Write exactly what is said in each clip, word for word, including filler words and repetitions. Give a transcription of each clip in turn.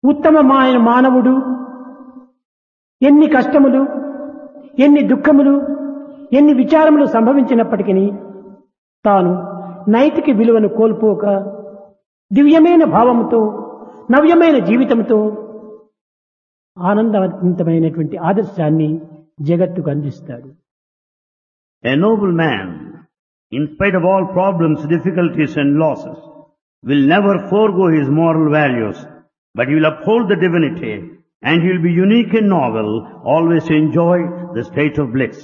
ఉత్తమమైన మానవుడు ఎన్ని కష్టములు, ఎన్ని దుఃఖములు, ఎన్ని విచారములు సంభవించినప్పటికీ తాను నైతిక విలువను కోల్పోక దివ్యమైన భావముతో నవ్యమైన జీవితంతో ఆనందవంతమైనటువంటి ఆదర్శాన్ని జగత్తుకు అందిస్తాడు. A noble man, in spite of all problems, difficulties and losses, will never forego his moral values, but he will uphold the divinity and he will be unique and novel, always enjoy the state of bliss.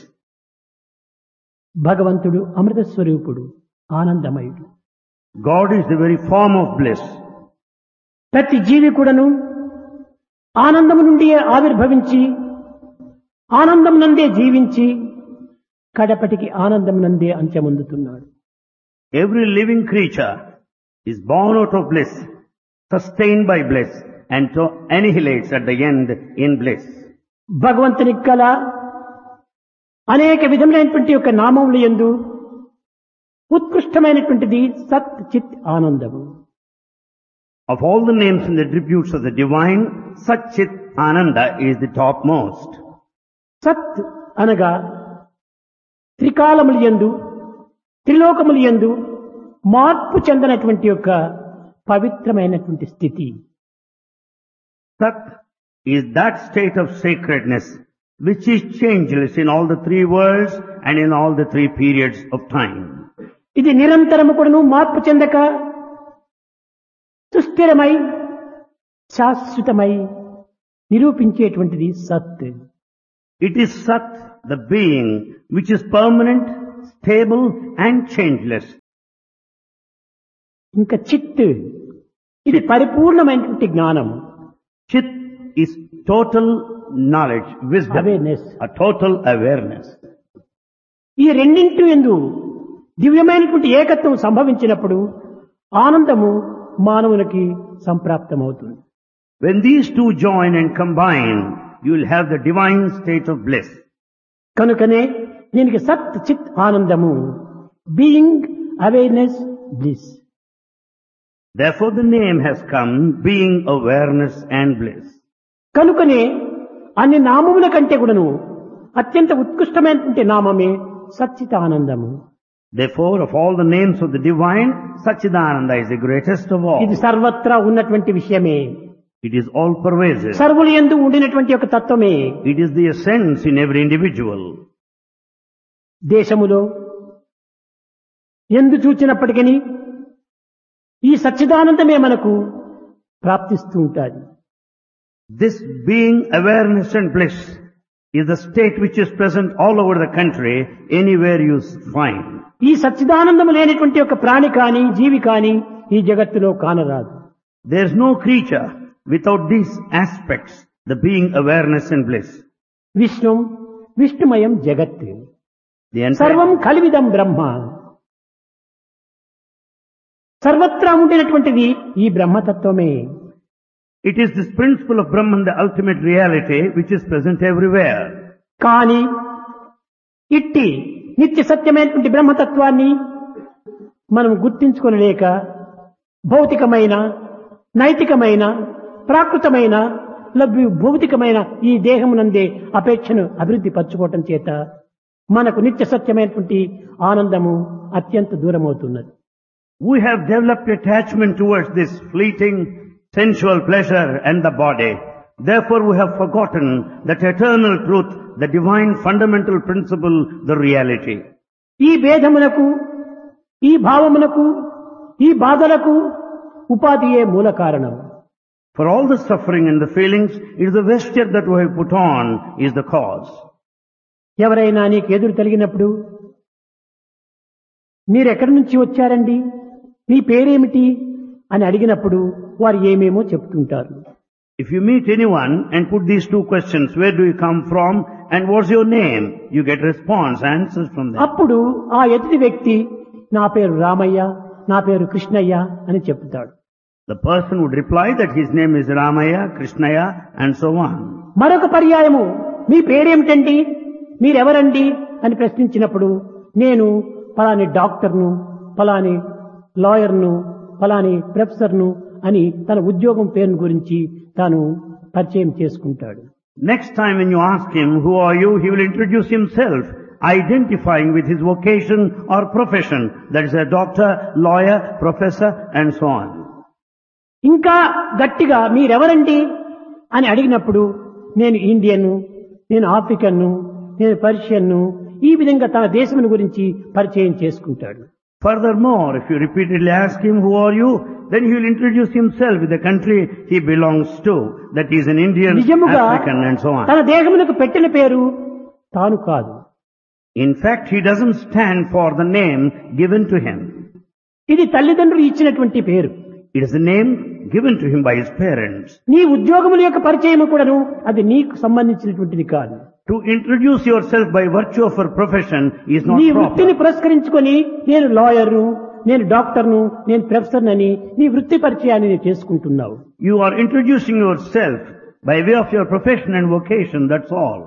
భగవంతుడు అమృత స్వరూపుడు, ఆనందమయుడు. God is the very form of bliss. ప్రతి జీవి కూడాను ఆనందము నుండి ఆవిర్భవించి ఆనందం నందే జీవించి కడపటికి ఆనందం నందే అంత్యమొందుతున్నాడు. Every living creature is born out of bliss, sustained by bliss, and so annihilates at the end in bliss. భగవంతుని కల అనేక విధములైనటువంటి యొక్క నామముల యందు ఉత్కృష్టమైనటువంటిది సత్ చిత్ ఆనందము. Of all the names and attributes of the divine, Sat Chit Ananda is the topmost. సత్ అనగా త్రికాలములు యందు త్రిలోకములు యందు మార్పు చెందనటువంటి యొక్క పవిత్రమైనటువంటి స్థితి. Sat is that state of sacredness which is changeless in all the three worlds and in all the three periods of time. ఇది నిరంతరము కూడాను మార్పు చెందక సుస్థిరమై శాశ్వతమై నిరూపించేటువంటిది సత్. It is Sat, the being, which is permanent, stable and changeless. ఇంకా చిత్ ఇది పరిపూర్ణమైనటువంటి జ్ఞానం. Chit is total knowledge, wisdom, Awareness. a total awareness. ఈ రెండింటి యందు దివ్యమైనటువంటి ఏకత్వం సంభవించినప్పుడు ఆనందము మానవునికి సంప్రాప్తమవుతుంది. When these two join and combine, you will have the divine state of bliss. కనుకనే దీనికి సత్ చిత్ ఆనందము, being awareness bliss. Therefore the name has come, being awareness and bliss. కనుకనే అన్ని నామముల కంటే కూడాను అత్యంత ఉత్కృష్టమైనటువంటి నామమే సచ్చిత ఆనందము. Therefore, of all the names of the divine, Satchidananda is the greatest of all. ఇది సర్వత్రా ఉన్నటువంటి విషయమే. It is all pervasive. సర్వుల యందు ఉండినటువంటి ఒక తత్వమే. It is the essence in every individual. దేశములో ఎందు చూచినప్పటికీ ఈ సచ్చిదానందమే మనకు ప్రాప్తిస్తూ ఉంటుంది. This being awareness and bliss is the state which is present all over the country, anywhere you find. ఈ సచ్చిదానందము లేనటువంటి ఒక ప్రాణి కాని జీవి కాని ఈ జగత్తులో కానరాదు. There is no creature without these aspects, the being awareness and bliss. Vishnu విష్ణుమయం జగత్, The entire, సర్వం కలివిదం బ్రహ్మ. సర్వత్రా ఉండినటువంటిది ఈ బ్రహ్మతత్వమే. it is this principle of Brahman, the ultimate reality, which is present everywhere. కానీ ఇట్టి నిత్య సత్యమైనటువంటి బ్రహ్మతత్వాన్ని మనం గుర్తించుకొనలేక భౌతికమైన నైతికమైన ప్రాకృతమైన లభ్యు భౌతికమైన ఈ దేహమునందే అపేక్షను అభివృద్ధి పరచుకోవటం చేత మనకు నిత్య సత్యమైనటువంటి ఆనందము అత్యంత దూరమవుతున్నది. We have developed attachment towards this fleeting sensual pleasure and the body. Therefore we have forgotten that eternal truth, the divine fundamental principle, the reality. ఈ భేదమునకు ఈ భావమునకు ఈ బాధలకు ఉపాధియే మూల కారణం. For all the suffering and the feelings, it is the vesture that we have put on is the cause. ఎవరైనా నీకు ఎదురు తగిలినప్పుడు మీరెక్కడి నుంచి వచ్చారండి, మీ పేరేమిటి అని అడిగినప్పుడు వారు ఏమేమో చెప్తుంటారు. If you meet anyone and put these two questions, where do you come from and what's your name, you get response, answers from them. అప్పుడు ఆ ఎదుటి వ్యక్తి నా పేరు రామయ్య, నా పేరు కృష్ణయ్య అని చెప్తాడు. The person would reply that his name is Ramaya, Krishnaya and so on. మరొక పర్యాయము మీ పేరేమిటండి, మీరెవరండి అని ప్రశ్నించినప్పుడు నేను ఫలాని డాక్టర్ను, ఫలాని లాయర్ను, ఫలాని ప్రొఫెసర్ను అని తన ఉద్యోగం పేరును గురించి తాను పరిచయం చేసుకుంటాడు. Next time when you ask him, who are you, he will introduce himself, identifying with his vocation or profession. That is a doctor, lawyer, professor, and so on. ఇంకా గట్టిగా మీరెవరండి అని అడిగినప్పుడు నేను ఇండియన్, నేను ఆఫ్రికన్, నేను పర్షియన్, ఈ విధంగా తన దేశం గురించి పరిచయం చేసుకుంటాడు. Furthermore, if you repeatedly ask him, who are you, then he will introduce himself with the country he belongs to, that he is an Indian, నిజముగా African, and so on. తన దేహమునకు పెట్టిన పేరు తాను కాదు. In fact, he doesn't stand for the name given to him. ఇది తల్లిదండ్రులు ఇచ్చినటువంటి పేరు. It is the name given to him by his parents. నీ ఉద్యోగముల యొక్క పరిచయం కూడాను అది నీకు సంబంధించినటువంటిది కాదు. To introduce yourself by virtue of your profession is not నీ వృత్తిని proper. పురస్కరించుకొని నేను లాయర్ను, నేను డాక్టర్ను, నేను ప్రొఫెసర్ అని నీ వృత్తి పరిచయాన్ని నీవు చేసుకుంటున్నావు. You are introducing yourself by way of your profession and vocation, that's all.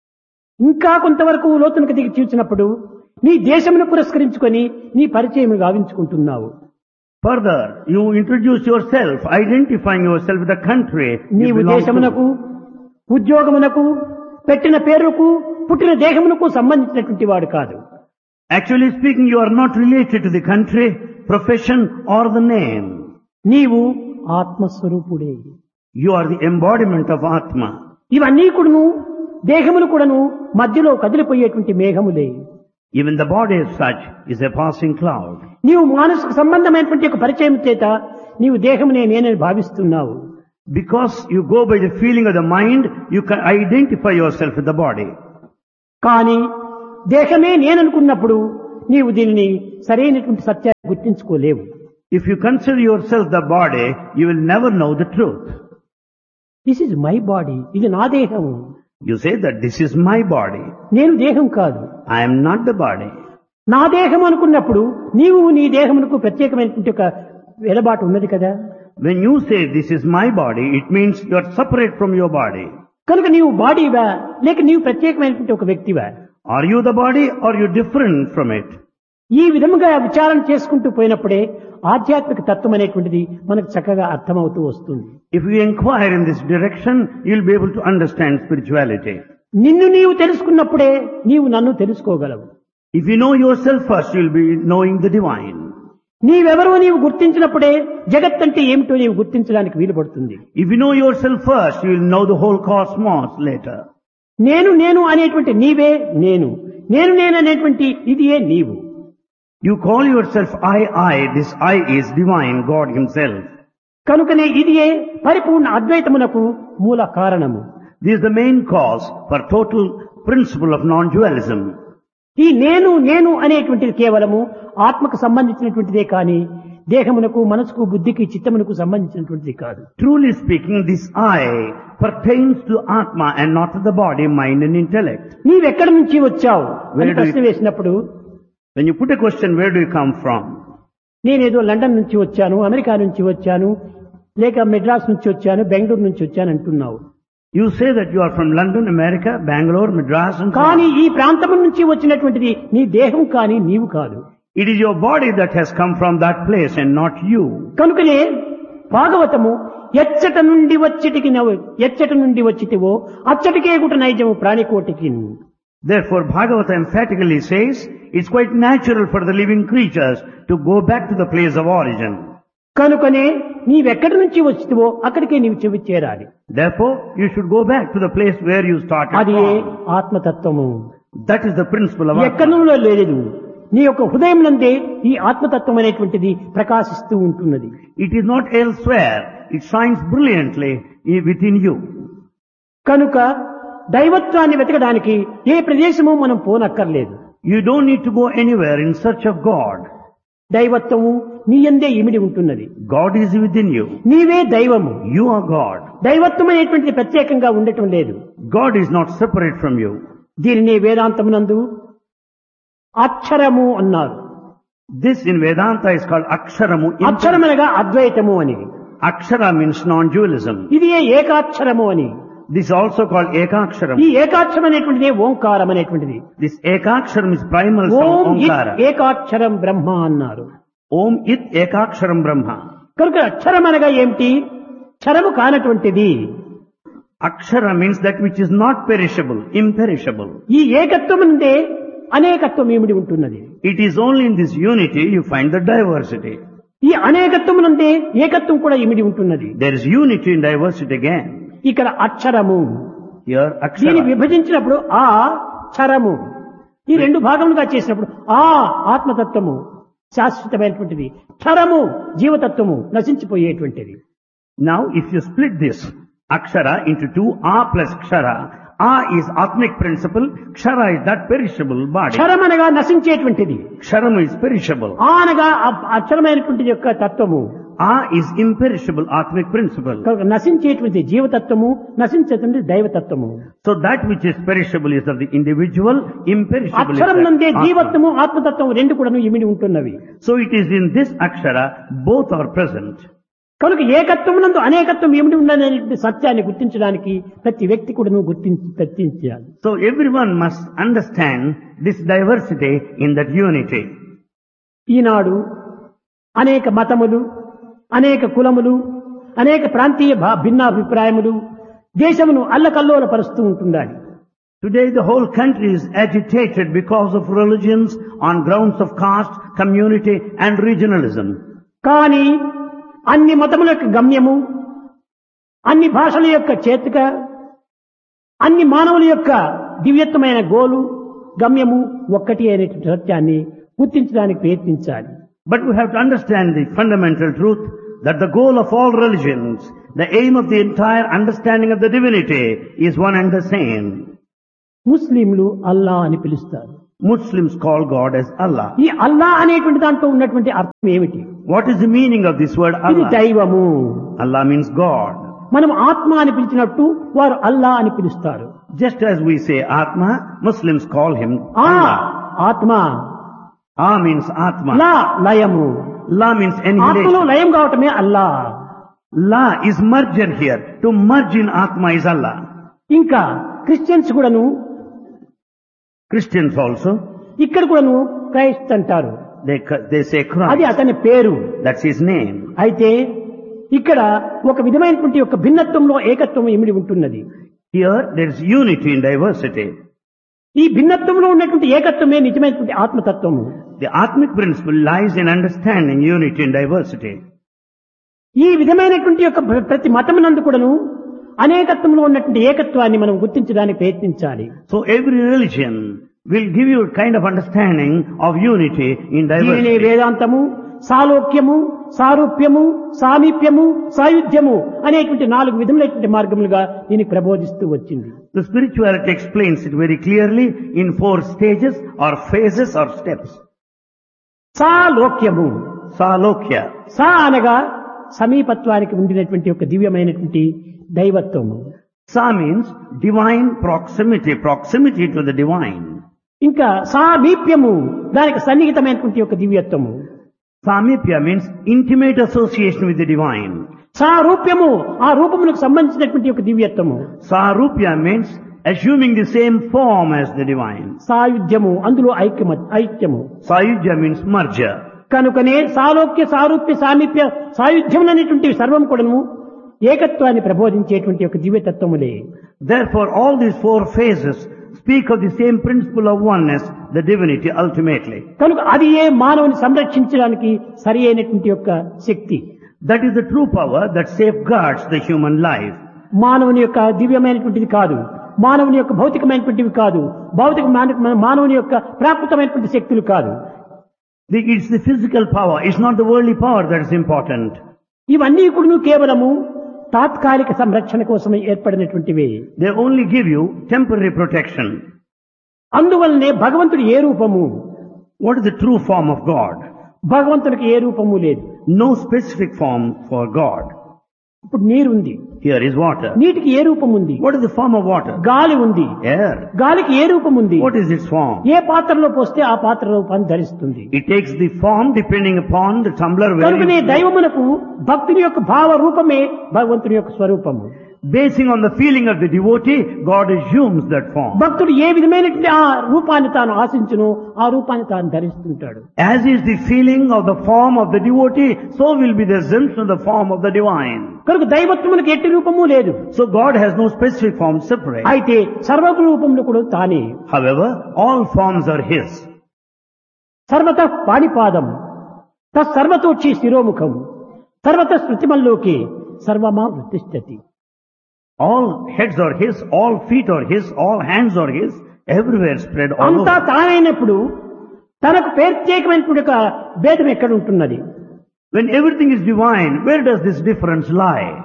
ఇంకా కొంతవరకు లోతునికి దిగి చూసినప్పుడు నీ దేశమును పురస్కరించుకొని నీ పరిచయం గావించుకుంటున్నావు. Further, you introduce yourself, identifying yourself with the country you నీవు belong దేశమునకు, to. ఉద్యోగమునకు, పెట్టిన పేరుకు, పుట్టిన దేహమునకు సంబంధించినటువంటి వాడు కాదు. Actually speaking, you are not related to the country, profession, or the name. నీవు ఆత్మస్వరూపుడే. You are the embodiment of Atma. ఇవన్నీ కూడాను దేహములు కూడాను మధ్యలో కదిలిపోయేటువంటి మేఘములే. Even the body as such is a passing cloud. నీవు మానసిక సంబంధమైనటువంటి ఒక పరిచయం చేత నీవు దేహమునే నేనని భావిస్తున్నావు. Because you go by the feeling of the mind, you can identify yourself with the body. కానీ దేహమే నేననుకున్నప్పుడు నీవు దీనిని సరైనటువంటి సత్యాన్ని గుర్తించుకోలేవు. If you consider yourself the body, you will never know the truth. This is my body, ఇది నా దేహము. You say that this is my body. నేను దేహం కాదు. I am not the body. నా దేహం అనుకున్నప్పుడు నీవు నీ దేహమునకు ప్రత్యేకమైనటువంటి ఒక వెలబాటు ఉన్నది కదా. When you say this is my body, it means you are separate from your body. కనుక నీవు బాడీవా లేక నీవు ప్రత్యేకమైనటువంటి ఒక వ్యక్తివా? Are you the body or are you different from it? ఈ విధముగా విచారణ చేసుకుంటూ పోయినప్పుడే ఆధ్యాత్మిక తత్వం అనేటువంటిది మనకు చక్కగా అర్థమవుతూ వస్తుంది. If you inquire in this direction, you'll be able to understand spirituality. నిన్ను నీవు తెలుసుకున్నప్పుడే నీవు నన్ను తెలుసుకోగలవు. If you know yourself first, you'll be knowing the divine. నీవెవరో నీవు గుర్తించినప్పుడే జగత్ అంటే ఏమిటో నీవు గుర్తించడానికి వీలు పడుతుంది. If you know yourself first, you will know the whole cosmos later. నేను నేను అనేటువంటి నీవే నేను, నేను నేను అనేటువంటి ఇదియే నీవు. You call yourself I, I. This I is divine, God himself. కనుకనే ఇదియే పరిపూర్ణ అద్వైతమునకు మూల కారణము. This is the main cause for total principle of non-dualism. ఈ నేను నేను అనేటువంటిది కేవలము ఆత్మకు సంబంధించినటువంటిదే కానీ దేహమునకు, మనసుకు, బుద్ధికి, చిత్తమునకు సంబంధించినటువంటిది కాదు. Truly speaking, this I pertains to Atma and not to the body, mind and intellect. నీవెక్కడి నుంచి వచ్చావు Where అని do ప్రశ్న you- వేసినప్పుడు When you put a question, where do you come from? నేనేదో లండన్ నుంచి వచ్చాను, అమెరికా నుంచి వచ్చాను, లేక మెడ్రాస్ నుంచి వచ్చాను, బెంగళూరు నుంచి వచ్చాను అంటున్నావు. You say that you are from London, America, Bangalore, Madras and so కానీ on. ఈ ప్రాంతం నుంచి వచ్చినటువంటిది నీ దేహం కానీ నీవు కాదు. It is your body that has come from that place and not you. కనుకనే భాగవతము ఎచ్చట నుండి వచ్చటికి నవ్వు ఎచ్చట నుండి వచ్చితివో అచ్చటికే గుట నైజము ప్రాణికోటికి. Therefore, Bhagavata emphatically says, it's quite natural for the living creatures to go back to the place of origin. కనుకనే నీవెక్కడి నుంచి వచ్చితివో అక్కడికే నీవు చెవి చేరాలి. Therefore, you should go back to the place where you started అది from. ఆత్మతత్వము. That is the principle of Atma. ఎక్కడో లేదు, నీ యొక్క హృదయం నందే ఈ ఆత్మతత్వం అనేటువంటిది ప్రకాశిస్తూ ఉంటున్నది. It is not elsewhere. It shines brilliantly within you. కనుక దైవత్వాన్ని వెతకడానికి ఏ ప్రదేశము మనం పోనక్కర్లేదు. You don't need to go anywhere in search of God. దైవత్వము నీ యందే ఇమిడి ఉంటున్నది. God is within you. నీవే దైవము. You are God. దైవత్వం అనేటువంటిది ప్రత్యేకంగా ఉండటం లేదు. God is not separate from you. దీనిని వేదాంతమునందు అక్షరము అన్నారు. This in Vedanta is called Aksharamu. అక్షరమనగా అద్వైతము అని. Akshara means non-dualism. ఇది ఏకాక్షరము అని. This is also called Ekaksharam. ఈ ఏకాక్షరం అనేటువంటిది ఓంకారం అనేటువంటిది. This Ekaksharam is primal Om sound, ఇత్ Omkara. ఏకాక్షరం బ్రహ్మ అన్నారు. Om it Ekaksharam Brahma. కనుక అక్షరం అనగా ఏమిటి? క్షరము కానటువంటిది. Akshara means that which is not perishable, imperishable. ఈ ఏకత్వం నుండే అనేకత్వం ఏమిడి ఉంటున్నది. It is only in this unity you find the diversity. ఈ అనేకత్వం నుండే ఏకత్వం కూడా ఇమిడి ఉంటున్నది. There is unity in diversity again. ఇక్కడ అక్షరము, Here దీన్ని Akshara. విభజించినప్పుడు ఆ క్షరము, ఈ రెండు భాగములుగా చేసినప్పుడు ఆ ఆత్మతత్వము శాశ్వతమైనటువంటిది, క్షరము జీవతత్వము నశించిపోయేటువంటిది. Now if you split this Akshara into two, A plus Kshara, A is Atmic principle, Kshara is that perishable body. క్షరం అనగా నశించేటువంటిది, Ksharam is perishable. ఆ అనగా అ- అక్షరమైనటువంటి యొక్క తత్వము. A is imperishable Atmic principle. కనుక నశించేటువంటి జీవతత్వము, నశించేటువంటి దైవతత్వము. So that which is perishable is of the individual, imperishable is అక్షరం నుండే that Atma. జీవత్వము ఆత్మతత్వం రెండు కూడా ఇమిడి ఉంటున్నవి. So it is in this Akshara, both are present. కనుక ఏకత్వం నందు అనేకత్వం ఏమిటి ఉన్నదనే సత్యాన్ని గుర్తించడానికి ప్రతి వ్యక్తి కూడా గుర్తించి గుర్తించాలి. So everyone must understand this diversity in that unity. ఈనాడు అనేక మతములు, అనేక కులములు, అనేక ప్రాంతీయ భా- భిన్నాభిప్రాయములు దేశమును అల్లకల్లోల పరుస్తూ ఉంటున్నాయి. Today the whole country is agitated because of religions on grounds of caste, community and regionalism. కానీ అన్ని మతముల యొక్క గమ్యము, అన్ని భాషల యొక్క చేతిక, అన్ని మానవుల యొక్క దివ్యత్వమైన గోలు గమ్యము ఒక్కటి అనేటువంటి సత్యాన్ని గుర్తించడానికి ప్రయత్నించాలి. But we have to understand the fundamental truth that the goal of all religions, the aim of the entire understanding of the divinity is one and the same. ముస్లింలు అల్లా అని పిలుస్తారు. Muslims call God as Allah. ఈ అల్లా అనేటువంటి దాంట్లో ఉన్నటువంటి అర్థం ఏమిటి? What is the meaning of this word ఇది Allah? దైవము. Allah means God. మనం ఆత్మ అని పిలిచినట్టు వారు అల్లా అని పిలుస్తారు. Just as we say Atma, Muslims call him ఆ Allah. ఆత్మ, A means Atma. లా లయము. La means ఆత్మలో annihilation. లయం కావటమే అల్లా. La is merger here. To merge in Atma is Allah. ఇంకా క్రిస్టియన్స్ కూడాను, Christians also, ఇక్కడ కూడాను క్రైస్ట్ అంటారు. they, they say అది Christ. అతని పేరు. That's his name. అయితే ఇక్కడ ఒక విధమైనటువంటి ఒక భిన్నత్వంలో ఏకత్వం ఇమిడి ఉంటున్నది. Here there is unity in diversity. ఈ భిన్నత్వంలో ఉన్నటువంటి ఏకత్వమే నిజమైనటువంటి ఆత్మతత్వము. The Atmic principle lies in understanding unity in diversity. ఈ విధమైనటువంటి యొక్క ప్ర- ప్రతి మతమునందు కూడాను అనేకత్వంలో ఉన్నటువంటి ఏకత్వాన్ని మనం గుర్తించడానికి ప్రయత్నించాలి. So every religion will give you a kind of understanding of unity in దీనినే diversity. వేదాంతము, సాలోక్యము, సారూప్యము, సామీప్యము, సాయుధ్యము అనేటువంటి నాలుగు విధములైనటువంటి మార్గములుగా దీన్ని ప్రబోధిస్తూ వచ్చింది. The spirituality explains it very clearly in four stages or phases or steps. సాలోక్యము, Salokya. సా అనగా సమీపత్వానికి ఉండినటువంటి ఒక దివ్యమైనటువంటి దైవత్వము. Sa means divine proximity, proximity to the divine. ఇంకా సామీప్యము దానికి సన్నిహితమైనటువంటి ఒక దివ్యత్వము. Samipya means intimate association with the divine. సారూప్యము ఆ రూపములకు సంబంధించినటువంటి ఒక దివ్యత్వము. Sarupya means assuming the same form as the divine. సాయుధ్యము అందులో ఐక్యమ ఐక్యము. Sayujya means merger. కనుకనే సాలోక్య, సారూప్య, సామీప్య, సాయుధ్యం అనేటువంటి సర్వం కూడాను ఏకత్వాన్ని ప్రబోధించేటువంటి ఒక దివ్యతత్వములే. Therefore all these four phases speak of the same principle of oneness, the divinity ultimately. కనుక అది ఏ మానవుని సంరక్షించడానికి సరి అయినటువంటి యొక్క శక్తి. That is the true power that safeguards the human life. మానవుని యొక్క దివ్యమైనటువంటిది కాదు, మానవుని యొక్క భౌతికమైనటువంటివి కాదు, భౌతిక మాన- మానవుని యొక్క ప్రాకృతమైనటువంటి శక్తులు కాదు. The, it's the physical power, it's not the worldly power that is important. ఇవన్నీ కూడా కేవలము తాత్కాలిక సంరక్షణ కోసమే ఏర్పడినటువంటివే. They only give you temporary protection. అందువల్లనే భగవంతుడు ఏ రూపము, What is the true form of God? భగవంతుడికి ఏ రూపము లేదు. No specific form for God. ఇప్పుడు నీరుంది, Here is water. నీటికి ఏ రూపం ఉంది? What is the form of water? గాలి ఉంది, Air. గాలికి ఏ రూపం ఉంది? What is its form? ఏ పాత్రలో పోస్తే ఆ పాత్ర రూపాన్ని ధరిస్తుంది. It takes the form depending upon the tumbler where కనుకనే you... దైవమునకు భక్తుని యొక్క భావ రూపమే భగవంతుని యొక్క స్వరూపము. basing on the feeling of the devotee, God assumes that form. భక్తుడు ఏ విధమైనటువంటి ఆ రూపాన్ని తాను ఆశించును ఆ రూపాన్ని తాను ధరిస్తుంటాడు. As is the feeling of the form of the devotee, so will be the assumption of the form of the divine. కనుక దైవత్వమునకు ఎట్టి రూపము లేదు. So God has no specific form separate. అయితే సర్వ రూపములు కూడా తానే. However, all forms are His. సర్వత పాణిపాదం తత్సర్వతోక్షి శిరోముఖం సర్వత స్మృతిమల్లోకి సర్వమా వృత్తిష్టతి. All heads are His, all feet are His, all hands are His, everywhere spread all అంతా over. తానైనప్పుడు తనకు ప్రత్యేకమైనటువంటి ఒక భేదం ఎక్కడ ఉంటున్నది? When everything is divine, where does this difference lie?